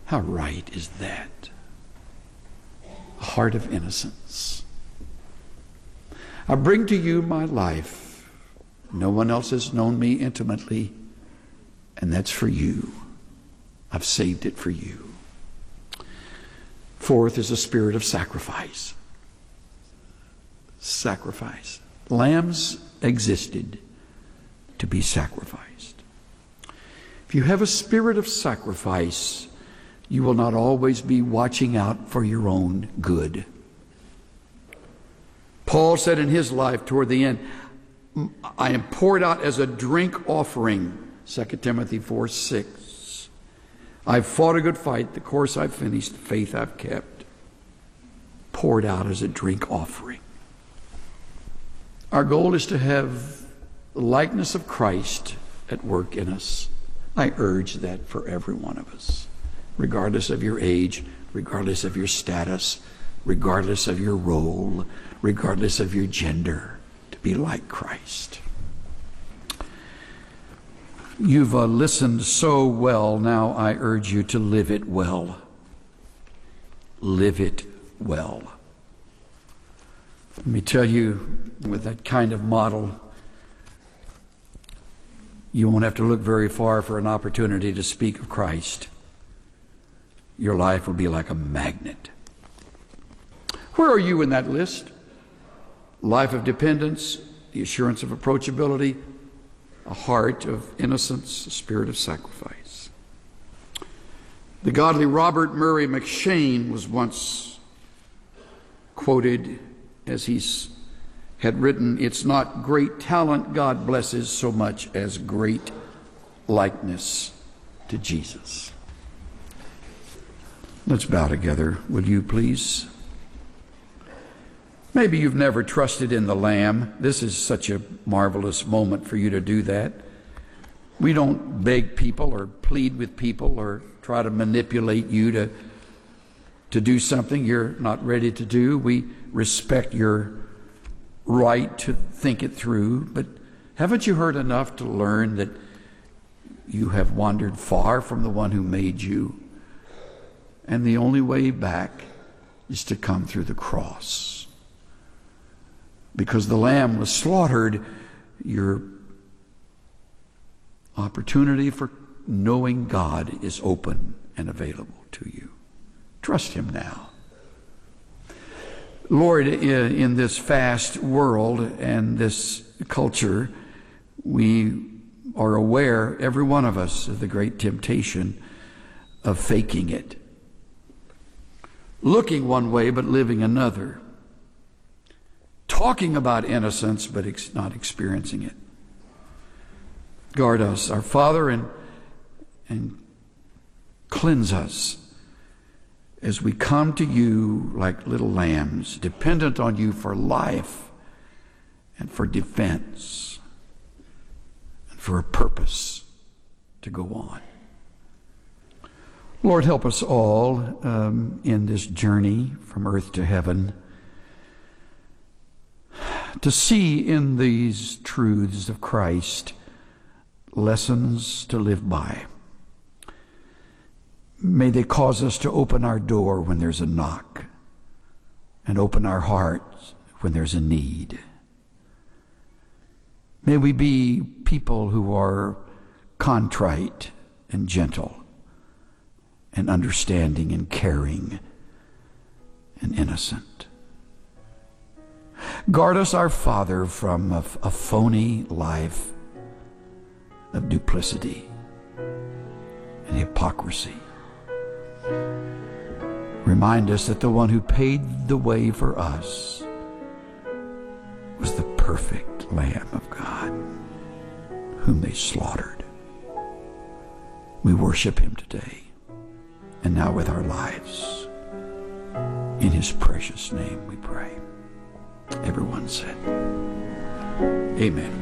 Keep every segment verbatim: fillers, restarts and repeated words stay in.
How right is that? A heart of innocence. I bring to you my life. No one else has known me intimately, and that's for you. I've saved it for you. Fourth is a spirit of sacrifice. Sacrifice. Lambs existed to be sacrificed. If you have a spirit of sacrifice, you will not always be watching out for your own good. Paul said in his life toward the end, I am poured out as a drink offering, Second Timothy four six. I've fought a good fight, the course I've finished, the faith I've kept. Poured out as a drink offering. Our goal is to have the likeness of Christ at work in us. I urge that for every one of us, regardless of your age, regardless of your status, regardless of your role, regardless of your gender, to be like Christ. You've uh, listened so well. Now I urge you to live it well. Live it well. Let me tell you, with that kind of model, you won't have to look very far for an opportunity to speak of Christ. Your life will be like a magnet. Where are you in that list? Life of dependence, the assurance of approachability, a heart of innocence, a spirit of sacrifice. The godly Robert Murray McCheyne was once quoted as he had written, "It's not great talent God blesses so much as great likeness to Jesus." Let's bow together, will you please? Maybe you've never trusted in the Lamb. This is such a marvelous moment for you to do that. We don't beg people or plead with people or try to manipulate you to, to do something you're not ready to do. We respect your right to think it through, but haven't you heard enough to learn that you have wandered far from the one who made you? And the only way back is to come through the cross. Because the Lamb was slaughtered, your opportunity for knowing God is open and available to you. Trust Him now. Lord, in this fast world and this culture, we are aware, every one of us, of the great temptation of faking it. Looking one way but living another. Talking about innocence but ex- not experiencing it. Guard us, our Father, and, and cleanse us as we come to you like little lambs, dependent on you for life and for defense and for a purpose to go on. Lord, help us all um, in this journey from earth to heaven to see in these truths of Christ lessons to live by. May they cause us to open our door when there's a knock and open our hearts when there's a need. May we be people who are contrite and gentle and understanding and caring and innocent. Guard us, our Father, from a, a phony life of duplicity and hypocrisy. Remind us that the one who paid the way for us was the perfect Lamb of God, whom they slaughtered. We worship Him today, and now with our lives. In His precious name we pray. Everyone said, Amen.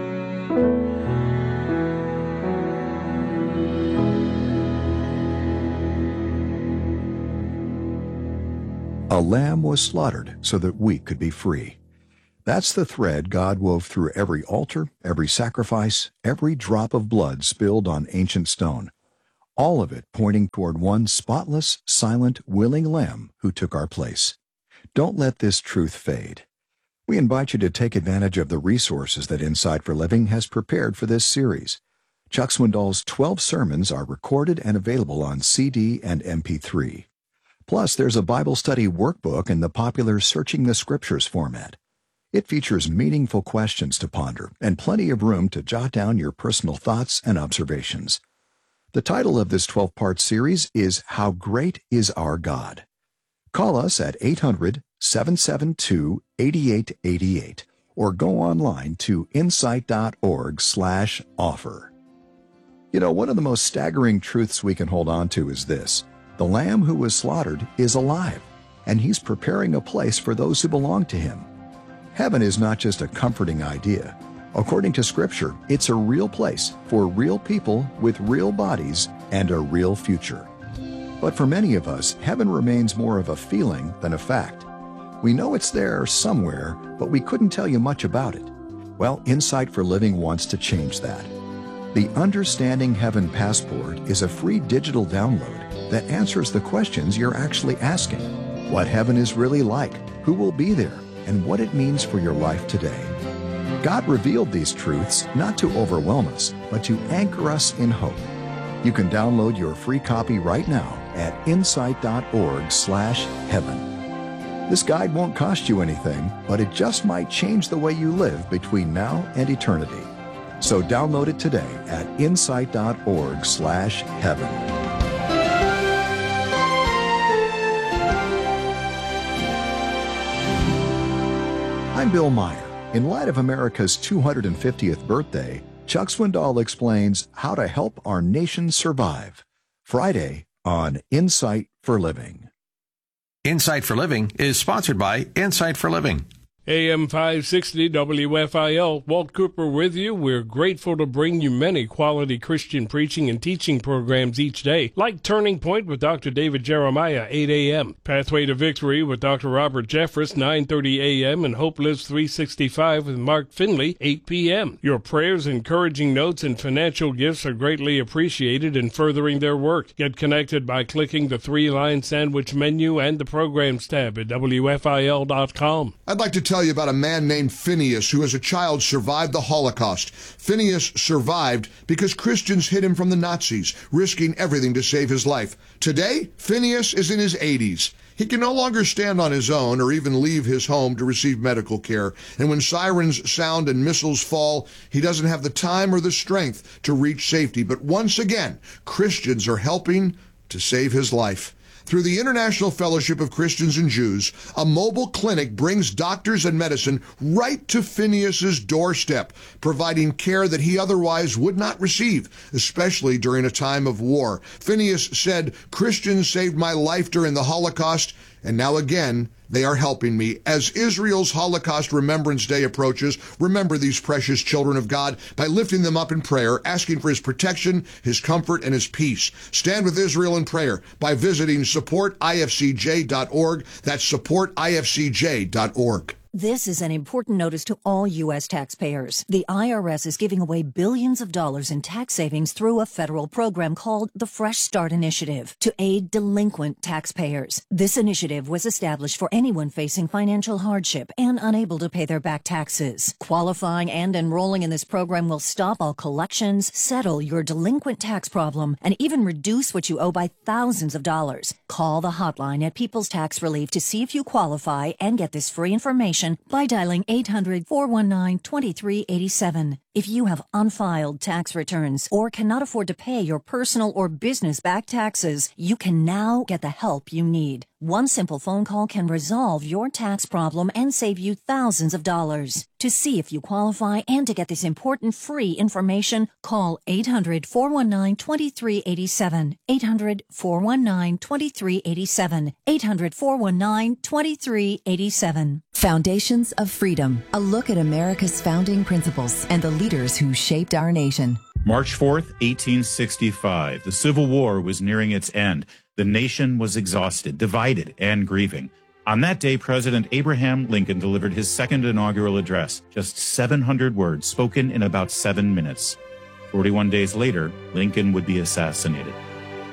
A lamb was slaughtered so that we could be free. That's the thread God wove through every altar, every sacrifice, every drop of blood spilled on ancient stone. all of it pointing toward one spotless, silent, willing lamb who took our place. Don't let this truth fade. We invite you to take advantage of the resources that Insight for Living has prepared for this series. Chuck Swindoll's twelve sermons are recorded and available on C D and M P three. Plus, there's a Bible study workbook in the popular Searching the Scriptures format. It features meaningful questions to ponder and plenty of room to jot down your personal thoughts and observations. The title of this twelve-part series is How Great is Our God? Call us at eight hundred, seven seven two, eight eight eight eight or go online to insight.org slash offer. You know, one of the most staggering truths we can hold on to is this. The Lamb who was slaughtered is alive, and he's preparing a place for those who belong to him. Heaven is not just a comforting idea. According to Scripture, it's a real place for real people with real bodies and a real future. But for many of us, heaven remains more of a feeling than a fact. We know it's there somewhere, but we couldn't tell you much about it. Well, Insight for Living wants to change that. The Understanding Heaven Passport is a free digital download that answers the questions you're actually asking. What heaven is really like, who will be there, and what it means for your life today. God revealed these truths not to overwhelm us, but to anchor us in hope. You can download your free copy right now at insight.org slash heaven. This guide won't cost you anything, but it just might change the way you live between now and eternity. So download it today at insight.org slash heaven. I'm Bill Meyer. In light of America's two hundred fiftieth birthday, Chuck Swindoll explains how to help our nation survive. Friday on Insight for Living. Insight for Living is sponsored by Insight for Living. A M five sixty W F I L, Walt Cooper with you. We're grateful to bring you many quality Christian preaching and teaching programs each day, like Turning Point with Doctor David Jeremiah, eight a.m., Pathway to Victory with Doctor Robert Jeffress, nine thirty a.m., and Hope Lives three sixty-five with Mark Finley, eight p.m. Your prayers, encouraging notes, and financial gifts are greatly appreciated in furthering their work. Get connected by clicking the three-line sandwich menu and the Programs tab at W F I L dot com. I'd like to tell you about a man named Phineas who as a child survived the Holocaust. Phineas survived because Christians hid him from the Nazis, risking everything to save his life. Today, Phineas is in his eighties. He can no longer stand on his own or even leave his home to receive medical care. And when sirens sound and missiles fall, he doesn't have the time or the strength to reach safety. But once again, Christians are helping to save his life. Through the International Fellowship of Christians and Jews, a mobile clinic brings doctors and medicine right to Phineas's doorstep, providing care that he otherwise would not receive, especially during a time of war. Phineas said, "Christians saved my life during the Holocaust, and now again, they are helping me." As Israel's Holocaust Remembrance Day approaches, remember these precious children of God by lifting them up in prayer, asking for his protection, his comfort, and his peace. Stand with Israel in prayer by visiting support I F C J dot org. That's support I F C J dot org. This is an important notice to all U S taxpayers. The I R S is giving away billions of dollars in tax savings through a federal program called the Fresh Start Initiative to aid delinquent taxpayers. This initiative was established for anyone facing financial hardship and unable to pay their back taxes. Qualifying and enrolling in this program will stop all collections, settle your delinquent tax problem, and even reduce what you owe by thousands of dollars. Call the hotline at People's Tax Relief to see if you qualify and get this free information by dialing eight hundred, four one nine, two three eight seven. If you have unfiled tax returns or cannot afford to pay your personal or business back taxes, you can now get the help you need. One simple phone call can resolve your tax problem and save you thousands of dollars. To see if you qualify and to get this important free information, call eight hundred, four one nine, two three eight seven. eight hundred, four one nine, two three eight seven. eight hundred, four one nine, two three eight seven. Foundations of Freedom, a look at America's founding principles and the leaders who shaped our nation. March fourth, eighteen sixty-five. The Civil War was nearing its end. The nation was exhausted, divided, and grieving. On that day, President Abraham Lincoln delivered his second inaugural address, just seven hundred words spoken in about seven minutes. forty-one days later, Lincoln would be assassinated.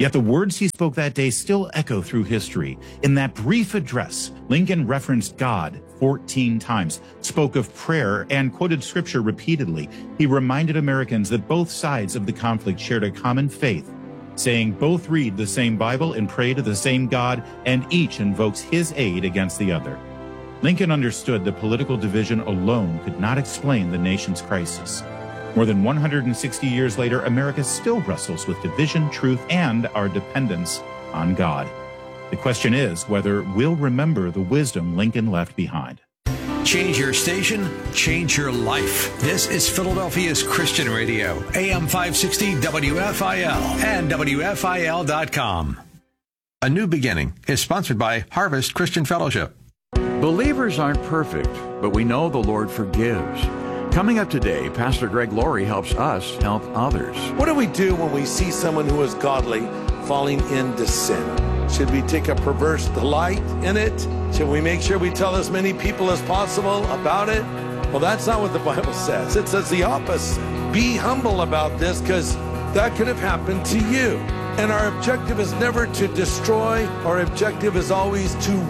Yet the words he spoke that day still echo through history. In that brief address, Lincoln referenced God fourteen times, spoke of prayer, and quoted scripture repeatedly. He reminded Americans that both sides of the conflict shared a common faith, saying both read the same Bible and pray to the same God, and each invokes his aid against the other. Lincoln understood that political division alone could not explain the nation's crisis. More than one hundred sixty years later, America still wrestles with division, truth, and our dependence on God. The question is whether we'll remember the wisdom Lincoln left behind. Change your station, change your life. This is Philadelphia's Christian Radio, A M five sixty W F I L and W F I L dot com. A New Beginning is sponsored by Harvest Christian Fellowship. Believers aren't perfect, but we know the Lord forgives. Coming up today, Pastor Greg Laurie helps us help others. What do we do when we see someone who is godly falling into sin? Should we take a perverse delight in it? Should we make sure we tell as many people as possible about it? Well, that's not what the Bible says. It says the opposite. Be humble about this, because that could have happened to you. And our objective is never to destroy. Our objective is always to